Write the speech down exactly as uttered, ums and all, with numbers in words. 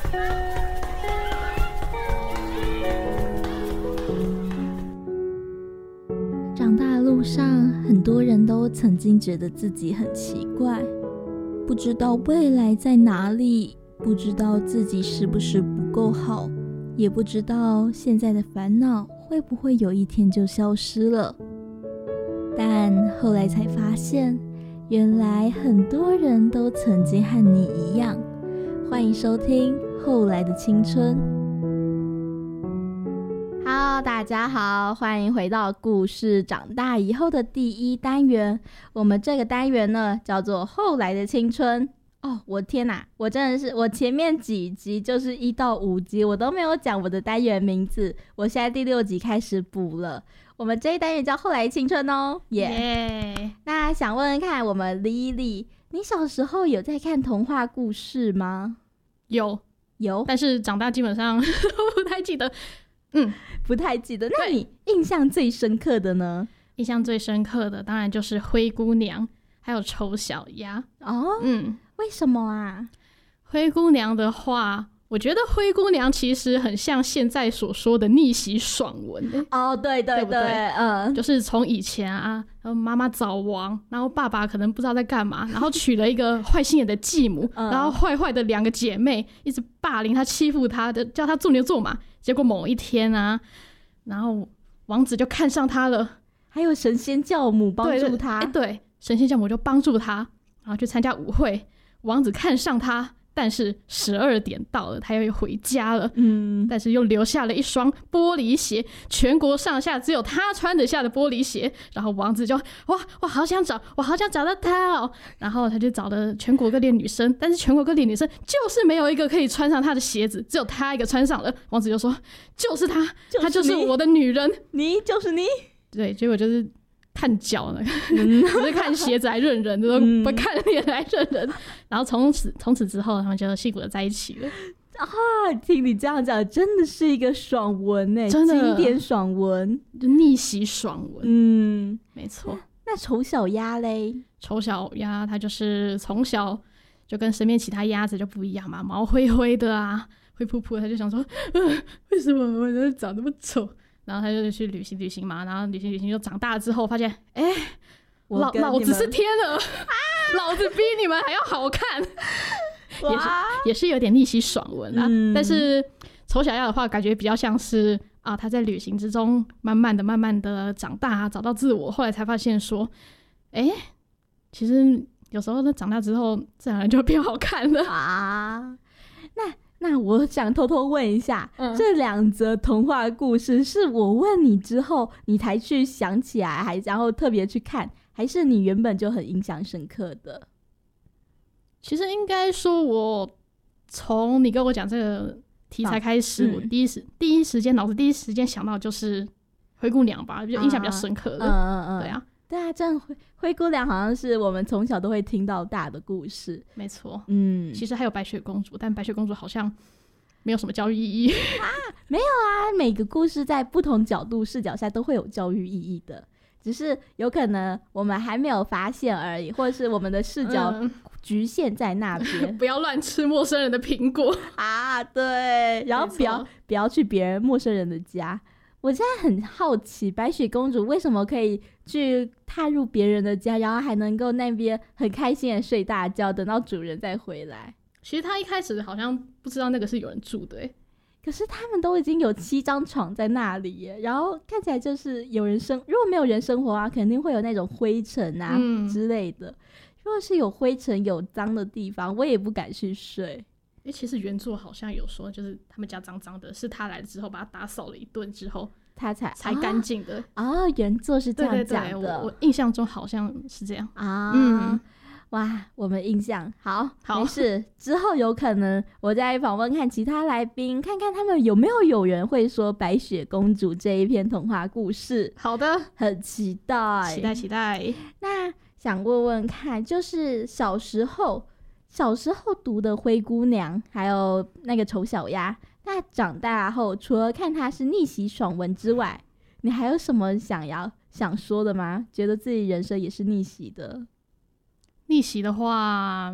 长大的路上，很多人都曾经觉得自己很奇怪，不知道未来在哪里，不知道自己是不是不够好，也不知道现在的烦恼会不会有一天就消失了。但后来才发现，原来很多人都曾经和你一样。欢迎收听《后来的青春》。Hello， 大家好，欢迎回到故事长大以后的第一单元。我们这个单元呢，叫做《后来的青春》。哦，我天哪，我真的是，我前面几集就是一到五集，我都没有讲我的单元名字，我现在第六集开始补了。我们这一单元叫《后来青春》哦，耶、yeah. yeah. 那想问问看，我们 Lily， 你小时候有在看童话故事吗？ 有， 有， 但是长大基本上不太记得。嗯， 不太记得。那你印象最深刻的呢？ 印象最深刻的当然就是灰姑娘，还有丑小鸭。 哦，嗯，为什么啊？ 灰姑娘的话，我觉得灰姑娘其实很像现在所说的逆袭爽文、欸、 哦，对对 对, 对, 对，嗯， 就是从以前啊，然后妈妈早亡，然后爸爸可能不知道在干嘛，然后娶了一个坏心眼的继母、嗯、然后坏坏的两个姐妹一直霸凌她，欺负她的，叫她做牛做马。结果某一天啊，然后王子就看上她了， 还有神仙教母帮助她。 对, 对, 对，神仙教母就帮助她，然后去参加舞会，王子看上她，但是十二点到了，他又回家了，嗯，但是又留下了一双玻璃鞋，全国上下只有他穿得下的玻璃鞋。然后王子就哇，我好想找，我好想找到他哦。然后他就找了全国各地女生，但是全国各地女生就是没有一个可以穿上他的鞋子，只有他一个穿上了。王子就说：“就是他，她就是我的女人， 你就是你。” 对，结果就是看脚呢，嗯、不是看鞋子来认人，都不看脸来认人。然后从此从此之后，他们就幸福的在一起了。 啊，听你这样讲，真的是一个爽文呢，真的经典爽文， 逆袭爽文。嗯，没错。 那丑小鸭嘞？ 丑小鸭它就是从小就跟身边其他鸭子就不一样嘛，毛灰灰的啊，灰扑扑的，他就想说，呃、为什么我长那么丑？然后他就去旅行旅行嘛，然后旅行旅行就长大之后发现，哎、欸，老老子是天鹅，啊、老子比你们还要好看，也是也是有点逆袭爽文啦。嗯、但是丑小鸭的话，感觉比较像是啊，他在旅行之中慢慢的、慢慢的长大，找到自我，后来才发现说，哎、欸，其实有时候呢，长大之后自然就变好看了啊。那。那我想偷偷问一下，嗯、这两则童话故事是我问你之后你才去想起来，还然后特别去看，还是你原本就很印象深刻的？ 其实应该说，我从你跟我讲这个题材开始，啊嗯、我第一时第一时间脑子第一时间想到就是灰姑娘吧，就印象比较深刻的。嗯嗯嗯，对啊。 对啊，这样灰灰姑娘好像是我们从小都会听到大的故事。 没错，嗯，其实还有白雪公主，但白雪公主好像没有什么教育意义啊。没有啊，每个故事在不同角度视角下都会有教育意义的，只是有可能我们还没有发现而已，或者是我们的视角局限在那边。 嗯、不要乱吃陌生人的苹果啊！对，然后不要不要去别人陌生人的家。我现在很好奇，白雪公主为什么可以去踏入别人的家，然后还能够那边很开心的睡大觉，等到主人再回来？ 其实她一开始好像不知道那个是有人住的耶， 可是他们都已经有七张床在那里耶，然后看起来就是有人生，如果没有人生活啊，肯定会有那种灰尘啊、嗯、之类的。如果是有灰尘有脏的地方，我也不敢去睡。 因为其实原作好像有说，就是他们家脏脏的，是他来了之后把他打扫了一顿之后， 他才才干净的。 哦，原作是这样讲的。 对对对，我我印象中好像是这样啊。嗯，哇，我们印象好，好，没事。之后有可能我再访问看其他来宾，看看他们有没有有人会说白雪公主这一篇童话故事。 好的， 很期待， 期待期待。 那想问问看，就是小时候。小时候读的灰姑娘还有那个丑小鸭，那长大后除了看它是逆袭爽文之外，你还有什么想要想说的吗？觉得自己人生也是逆袭的？ 逆袭的话，